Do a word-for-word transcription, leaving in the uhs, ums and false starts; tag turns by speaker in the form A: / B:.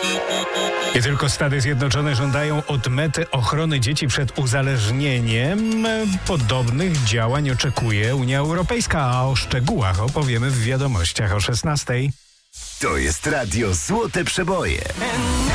A: Nie tylko Stany Zjednoczone żądają od Mety ochrony dzieci przed uzależnieniem. Podobnych działań oczekuje Unia Europejska, a o szczegółach opowiemy w wiadomościach o szesnastej.
B: To jest radio Złote Przeboje.